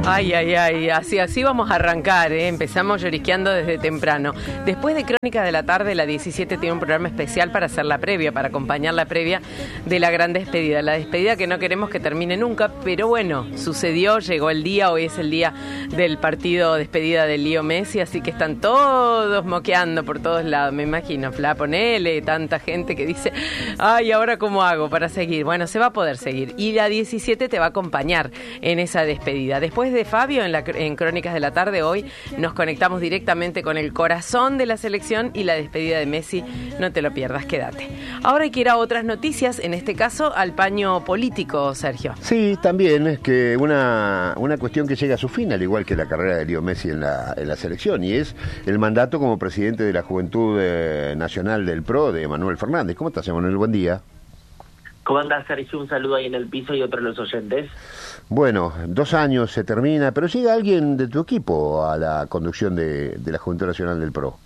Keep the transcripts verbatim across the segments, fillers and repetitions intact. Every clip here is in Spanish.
Ay, ay, ay, así, así vamos a arrancar, ¿eh? Empezamos llorisqueando desde temprano. Después de Crónica de la Tarde, la diecisiete tiene un programa especial para hacer la previa, para acompañar la previa de la gran despedida. La despedida que no queremos que termine nunca, pero bueno, sucedió, llegó el día, hoy es el día del partido despedida de Leo Messi, así que están todos moqueando por todos lados, me imagino. Fla, ponele, tanta gente que dice, ay, ¿ahora cómo hago para seguir? Bueno, se va a poder seguir. Y la diecisiete te va a acompañar en esa despedida. Después de Fabio, en, la, en Crónicas de la Tarde, hoy nos conectamos directamente con el corazón de la selección y la despedida de Messi. No te lo pierdas, quédate. Ahora hay que ir a otras noticias, en este caso al paño político, Sergio. Sí, también es que una, una cuestión que llega a su fin, al igual que la carrera de Leo Messi en la, en la selección, y es el mandato como presidente de la Juventud eh, Nacional del P R O de Emanuel Fernández. ¿Cómo estás, Emanuel? Buen día. ¿Cómo andás, Sergio? Un saludo ahí en el piso y otro a los oyentes. Bueno, dos años se termina, pero llega alguien de tu equipo a la conducción de, de la Juventud Nacional del P R O.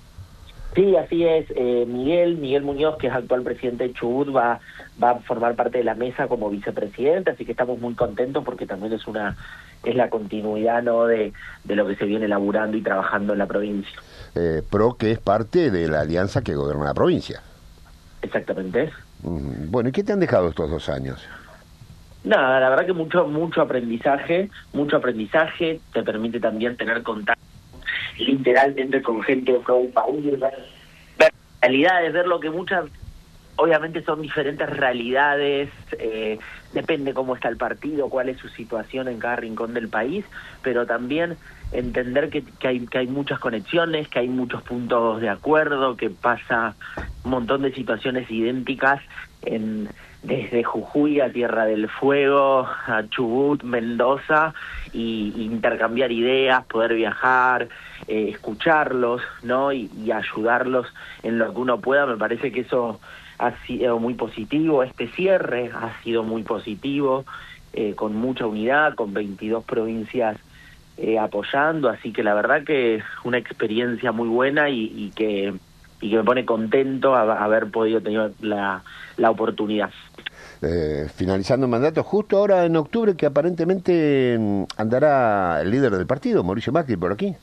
Sí, así es. Eh, Miguel, Miguel Muñoz, que es actual presidente de Chubut, va, va a formar parte de la mesa como vicepresidente, así que estamos muy contentos porque también es una es la continuidad, ¿no?, de, de lo que se viene elaborando y trabajando en la provincia. Eh, P R O, que es parte de la alianza que gobierna la provincia. Exactamente. Mm, bueno, ¿y qué te han dejado estos dos años? Nada, la verdad que mucho mucho aprendizaje, mucho aprendizaje, te permite también tener contacto literalmente con gente de todo el país, ver realidades, ver lo que muchas, obviamente son diferentes realidades, eh, depende cómo está el partido, cuál es su situación en cada rincón del país, pero también entender que, que hay que hay muchas conexiones, que hay muchos puntos de acuerdo, que pasa un montón de situaciones idénticas en desde Jujuy a Tierra del Fuego, a Chubut, Mendoza, y, y intercambiar ideas, poder viajar, eh, escucharlos, ¿no? Y, y ayudarlos en lo que uno pueda. Me parece que eso ha sido muy positivo. Este cierre ha sido muy positivo, eh, con mucha unidad, con veintidós provincias eh, apoyando, así que la verdad que es una experiencia muy buena y, y que y que me pone contento a, a haber podido tener la, la oportunidad. Eh, finalizando el mandato, justo ahora en octubre, que aparentemente andará el líder del partido, Mauricio Macri, por aquí.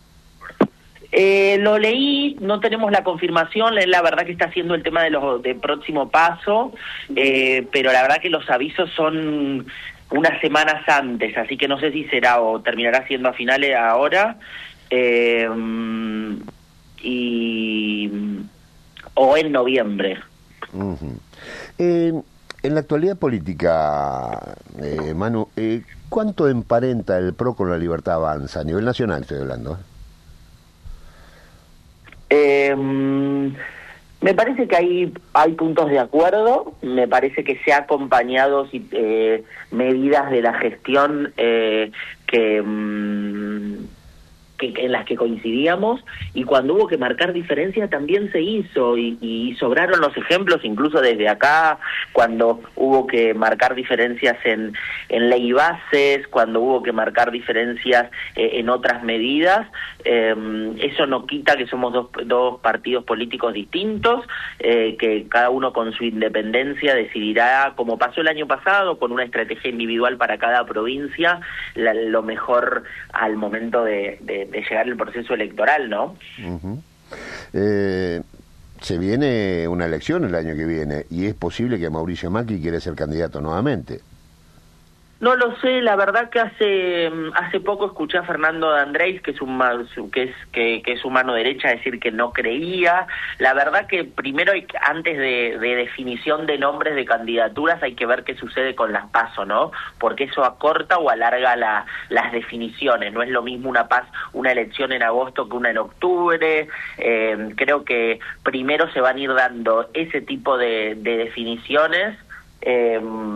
Eh, lo leí, no tenemos la confirmación, la verdad que está haciendo el tema de los de próximo paso, eh, pero la verdad que los avisos son unas semanas antes, así que no sé si será o terminará siendo a finales ahora, eh, y o en noviembre. Uh-huh. Eh, en la actualidad política, eh, Manu, eh, ¿cuánto emparenta el P R O con la Libertad Avanza? A nivel nacional estoy hablando. Eh, me parece que hay, hay puntos de acuerdo, me parece que se ha acompañado eh, medidas de la gestión eh, que... Mm, Que, en las que coincidíamos, y cuando hubo que marcar diferencias también se hizo, y, y sobraron los ejemplos, incluso desde acá, cuando hubo que marcar diferencias en, en ley y bases, cuando hubo que marcar diferencias eh, en otras medidas. Eh, eso no quita que somos dos, dos partidos políticos distintos, eh, que cada uno con su independencia decidirá, como pasó el año pasado, con una estrategia individual para cada provincia, la, lo mejor al momento de, de de llegar el proceso electoral, ¿no? Uh-huh. Eh, se viene una elección el año que viene y es posible que Mauricio Macri quiera ser candidato nuevamente. No lo sé, la verdad que hace hace poco escuché a Fernando de Andrés, que es un que es que, que es su mano derecha, decir que no creía. La verdad que primero hay, antes de, de definición de nombres de candidaturas hay que ver qué sucede con las PASO, ¿no? Porque eso acorta o alarga la, las definiciones. No es lo mismo una PAS, una elección en agosto que una en octubre. Eh, creo que primero se van a ir dando ese tipo de, de definiciones. Eh,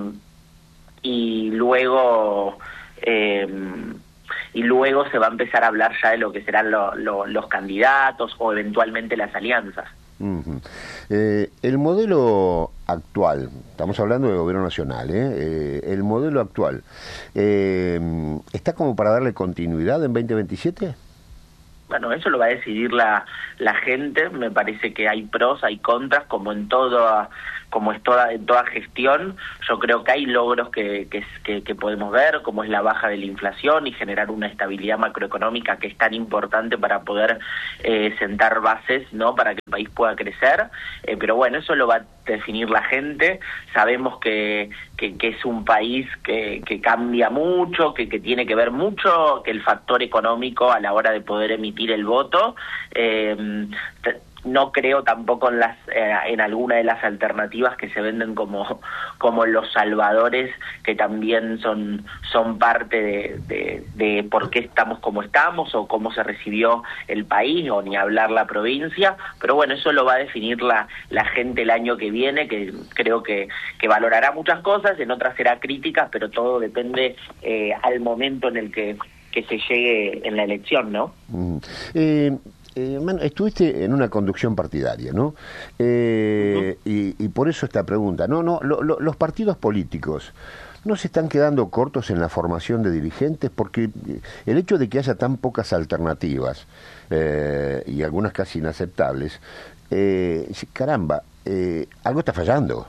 y luego eh, y luego se va a empezar a hablar ya de lo que serán lo, lo, los candidatos o eventualmente las alianzas. Uh-huh. Eh, el modelo actual, estamos hablando de gobierno nacional, ¿eh? Eh, el modelo actual, eh, ¿está como para darle continuidad en veinte veintisiete? bueno, eso lo va a decidir la, la gente. Me parece que hay pros, hay contras, como en todo, como es toda, en toda gestión. Yo creo que hay logros que, que, que, que podemos ver, como es la baja de la inflación y generar una estabilidad macroeconómica que es tan importante para poder eh, sentar bases, ¿no?, para que el país pueda crecer. Eh, pero bueno, eso lo va a definir la gente. Sabemos que, que, que es un país que, que cambia mucho, que, que tiene que ver mucho que el factor económico a la hora de poder emitir el voto. Eh, No creo tampoco en las eh, en alguna de las alternativas que se venden como como los salvadores, que también son son parte de, de, de por qué estamos como estamos o cómo se recibió el país, o ni hablar la provincia. Pero bueno, eso lo va a definir la la gente el año que viene, que creo que, que valorará muchas cosas, en otras será críticas, pero todo depende eh, al momento en el que, que se llegue en la elección, ¿no? Mm. Eh... Eh, man, estuviste en una conducción partidaria, ¿no? Eh, uh-huh. y, y por eso esta pregunta. No, no, lo, lo, los partidos políticos no se están quedando cortos en la formación de dirigentes, porque el hecho de que haya tan pocas alternativas eh, y algunas casi inaceptables, eh, caramba, eh, algo está fallando.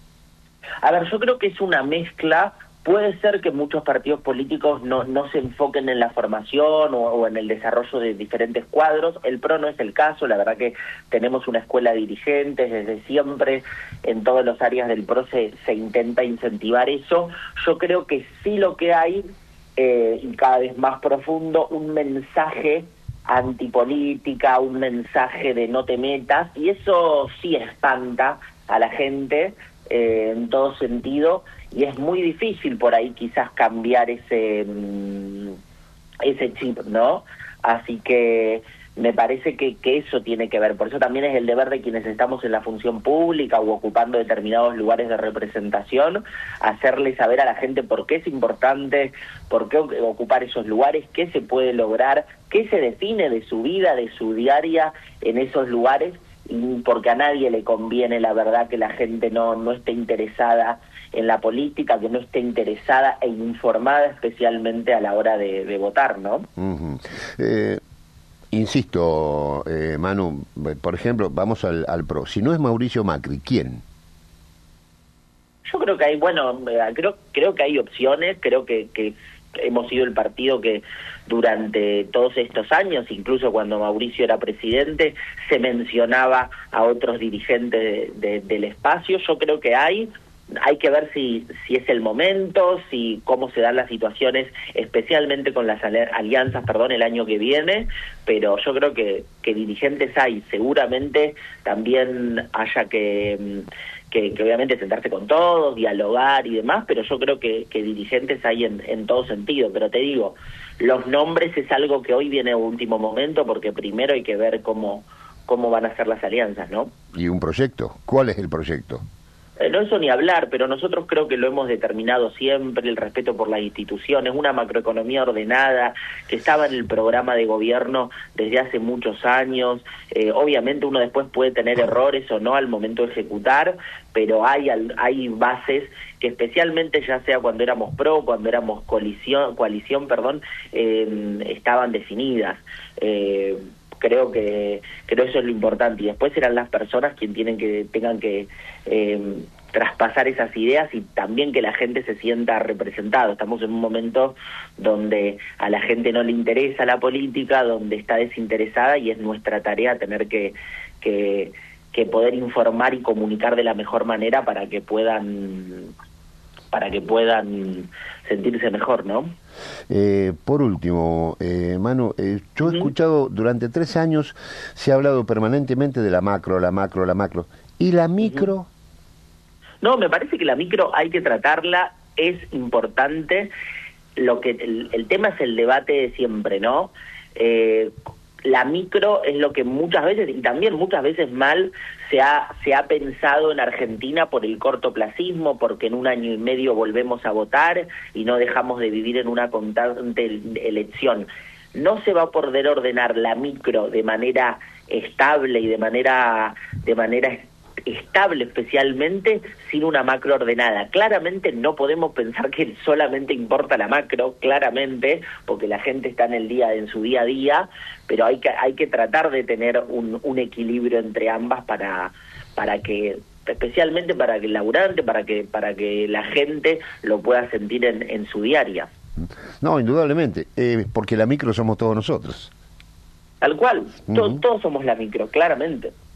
A ver, yo creo que es una mezcla. Puede ser que muchos partidos políticos no, no se enfoquen en la formación o, o en el desarrollo de diferentes cuadros. El P R O no es el caso. La verdad que tenemos una escuela de dirigentes desde siempre. En todas las áreas del P R O se, se intenta incentivar eso. Yo creo que sí lo que hay, eh, y cada vez más profundo, un mensaje antipolítica, un mensaje de no te metas, y eso sí espanta a la gente eh, en todo sentido. Y es muy difícil por ahí quizás cambiar ese ese chip, ¿no? Así que me parece que, que eso tiene que ver. Por eso también es el deber de quienes estamos en la función pública o ocupando determinados lugares de representación, hacerle saber a la gente por qué es importante, por qué ocupar esos lugares, qué se puede lograr, qué se define de su vida, de su diaria en esos lugares, porque a nadie le conviene, la verdad, que la gente no, no esté interesada en la política, que no esté interesada e informada especialmente a la hora de, de votar, ¿no? Uh-huh. eh, insisto, eh, Manu, por ejemplo, vamos al, al P R O. Si no es Mauricio Macri, ¿quién? Yo creo que hay, bueno, creo creo que hay opciones, creo que, que hemos sido el partido que durante todos estos años, incluso cuando Mauricio era presidente, se mencionaba a otros dirigentes de, de, del espacio. Yo creo que hay... Hay que ver si si es el momento, si cómo se dan las situaciones, especialmente con las alianzas, perdón, el año que viene, pero yo creo que, que dirigentes hay. Seguramente también haya que, que, que obviamente sentarse con todos, dialogar y demás, pero yo creo que, que dirigentes hay en, en todo sentido. Pero te digo, los nombres es algo que hoy viene a último momento, porque primero hay que ver cómo, cómo van a ser las alianzas, ¿no? ¿Y un proyecto? ¿Cuál es el proyecto? No, eso ni hablar, pero nosotros creo que lo hemos determinado siempre, el respeto por las instituciones, una macroeconomía ordenada, que estaba en el programa de gobierno desde hace muchos años. Eh, obviamente uno después puede tener errores o no al momento de ejecutar, pero hay hay bases que, especialmente ya sea cuando éramos P R O, cuando éramos coalición, coalición perdón, eh, estaban definidas. Eh, creo que creo eso es lo importante, y después serán las personas quienes tienen que tengan que eh, traspasar esas ideas, y también que la gente se sienta representada. Estamos en un momento donde a la gente no le interesa la política, donde está desinteresada, y es nuestra tarea tener que que, que poder informar y comunicar de la mejor manera para que puedan para que puedan sentirse mejor, ¿no? Eh, por último, eh, Manu, eh, yo he escuchado durante tres años, se ha hablado permanentemente de la macro, la macro, la macro. ¿Y la micro? No, me parece que la micro hay que tratarla, es importante. Lo que el, el tema es el debate de siempre, ¿no? Eh, la micro es lo que muchas veces, y también muchas veces mal, se ha se ha pensado en Argentina por el cortoplacismo, porque en un año y medio volvemos a votar y no dejamos de vivir en una constante elección. No se va a poder ordenar la micro de manera estable y de manera de manera estable especialmente sin una macro ordenada. Claramente no podemos pensar que solamente importa la macro, claramente, porque la gente está en el día, en su día a día, pero hay que, hay que tratar de tener un, un equilibrio entre ambas para, para que, especialmente para que el laburante, para que, para que la gente lo pueda sentir en, en su diaria. No, indudablemente, eh, porque la micro somos todos nosotros. Tal cual, Uh-huh. to- todos somos la micro, claramente.